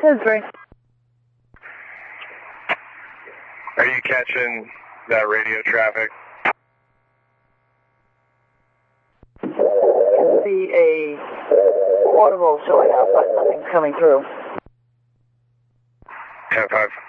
3. Are you catching that radio traffic? See a audible showing up, but nothing's coming through. 10-5.